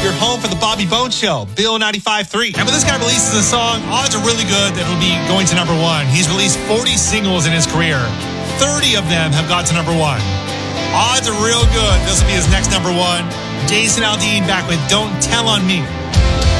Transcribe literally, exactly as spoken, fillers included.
Your home for the Bobby Bones Show, Bill ninety-five three. And when this guy releases a song, odds are really good that it'll be going to number one. He's released forty singles in his career. thirty of them have got to number one. Odds are real good this will be his next number one. Jason Aldean back with Don't Tell on Me.